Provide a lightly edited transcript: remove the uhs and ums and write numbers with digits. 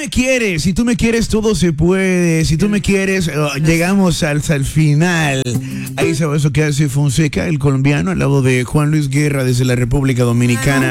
si tú me quieres, todo se puede. Si tú me quieres, llegamos hasta el final. Ahí sabes eso que hace Fonseca, el colombiano, al lado de Juan Luis Guerra desde la República Dominicana.